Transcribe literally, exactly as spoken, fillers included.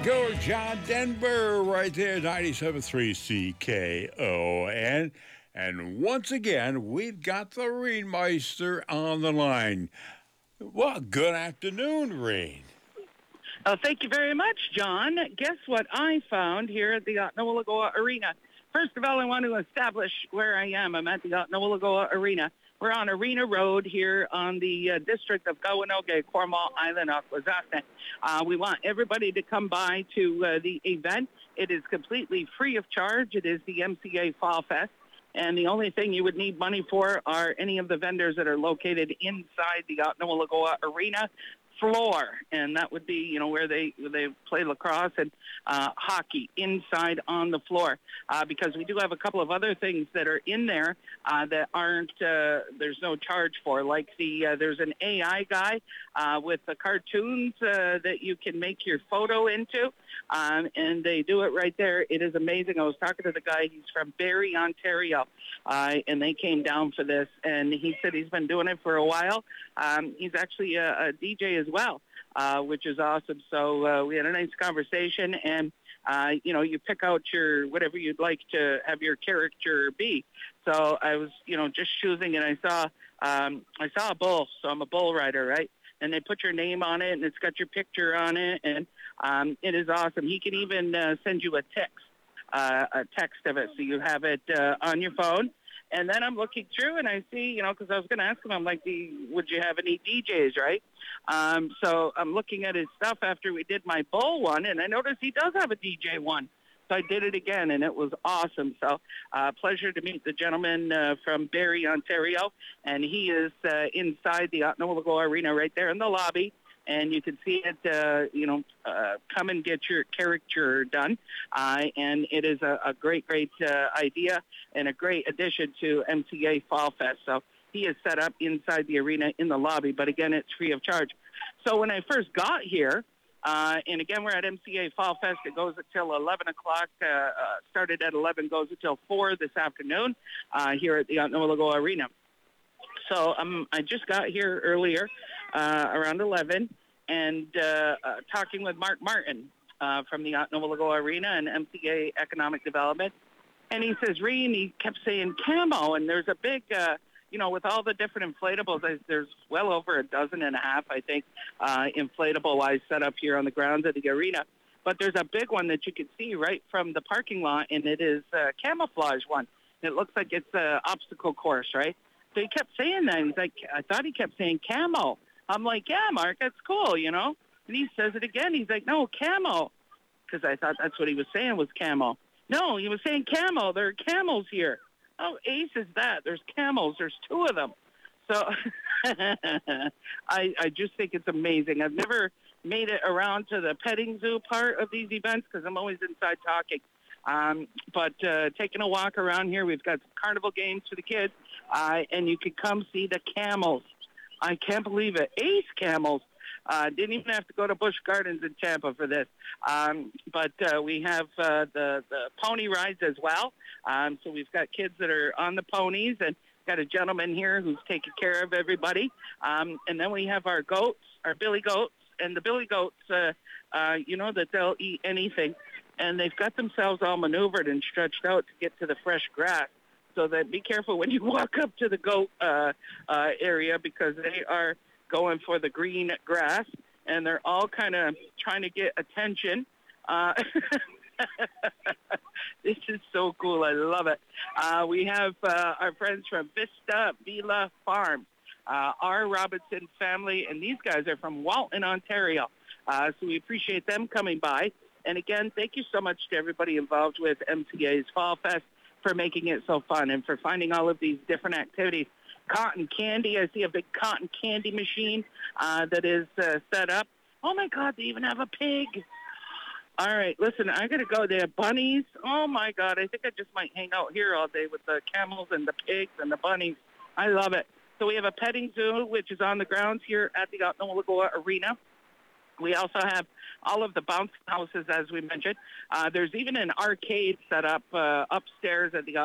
Go, John Denver, right there, ninety-seven point three C K O N. And once again, we've got the Rainmeister on the line. Well, good afternoon, Rain. Oh, thank you very much, John. Guess what I found here at the Otnawalagoa Arena? First of all, I want to establish where I am. I'm at the Otnawalagoa Arena. We're on Arena Road here on the uh, district of Kawanoge, Cornwall Island, Akwesasne. Uh, we want everybody to come by to uh, the event. It is completely free of charge. It is the M C A Fall Fest. And the only thing you would need money for are any of the vendors that are located inside the Otnawalagoa Arena floor, and that would be, you know, where they where they play lacrosse and uh, hockey inside on the floor. Uh, because we do have a couple of other things that are in there uh, that aren't uh, there's no charge for. Like the uh, there's an A I guy uh, with the cartoons uh, that you can make your photo into, um, and they do it right there. It is amazing. I was talking to the guy. He's from Barrie, Ontario, uh, and they came down for this, and he said he's been doing it for a while. Um, he's actually a, a D J as well, uh, which is awesome. So uh, we had a nice conversation, and uh, you know, you pick out your whatever you'd like to have your character be. So I was, you know, just choosing, and I saw um, I saw a bull, so I'm a bull rider, right? And they put your name on it, and it's got your picture on it, and um, it is awesome. He can even uh, send you a text, uh, a text of it, so you have it uh, on your phone. And then I'm looking through, and I see, you know, because I was going to ask him, I'm like, would you have any D Js, right? Um, so I'm looking at his stuff after we did my bull one, and I noticed he does have a D J one. So I did it again, and it was awesome. So uh, pleasure to meet the gentleman uh, from Barrie, Ontario, and he is uh, inside the Otnawalagoa Arena right there in the lobby. And you can see it, uh, you know, uh, come and get your caricature done. Uh, and it is a, a great, great uh, idea and a great addition to M C A Fall Fest. So he is set up inside the arena in the lobby, but again, it's free of charge. So when I first got here, uh, and again, we're at M C A Fall Fest. It goes until eleven o'clock, uh, uh, started at eleven, goes until four this afternoon uh, here at the Otnawalagoa Arena. So um, I just got here earlier, uh, around eleven, and uh, uh, talking with Mark Martin uh, from the Otnawalagoa Arena and M C A Economic Development. And he says, Reen, he kept saying camo, and there's a big, uh, you know, with all the different inflatables, there's well over a dozen and a half, I think, uh, inflatable-wise set up here on the grounds of the arena. But there's a big one that you can see right from the parking lot, and it is a camouflage one. It looks like it's an obstacle course, right? So he kept saying that. He's like, I thought he kept saying camo. I'm like, yeah, Mark, that's cool, you know? And he says it again. He's like, no, camo. Because I thought that's what he was saying was camo. No, he was saying camo. There are camels here. Oh, Ace is that. There's camels. There's two of them. So I, I just think it's amazing. I've never made it around to the petting zoo part of these events because I'm always inside talking. Um, but uh, taking a walk around here, we've got some carnival games for the kids, uh, and you can come see the camels. I can't believe it. Ace camels. Uh, didn't even have to go to Busch Gardens in Tampa for this. Um, but uh, we have uh, the, the pony rides as well. Um, so we've got kids that are on the ponies, and got a gentleman here who's taking care of everybody. Um, and then we have our goats, our billy goats. And the billy goats, uh, uh, you know that they'll eat anything. And they've got themselves all maneuvered and stretched out to get to the fresh grass. So that be careful when you walk up to the goat uh, uh, area because they are going for the green grass, and they're all kind of trying to get attention. Uh, this is so cool. I love it. Uh, we have uh, our friends from Vista Villa Farm, uh, our Robinson family, and these guys are from Walton, Ontario. Uh, so we appreciate them coming by. And again, thank you so much to everybody involved with M C A's Fall Fest for making it so fun and for finding all of these different activities. Cotton candy, I see a big cotton candy machine uh, that is uh, set up. Oh, my God, they even have a pig. All right, listen, I got to go. They have bunnies. Oh, my God, I think I just might hang out here all day with the camels and the pigs and the bunnies. I love it. So we have a petting zoo, which is on the grounds here at the Otnawalagoa Arena. We also have all of the bounce houses, as we mentioned. Uh, there's even an arcade set up uh, upstairs at the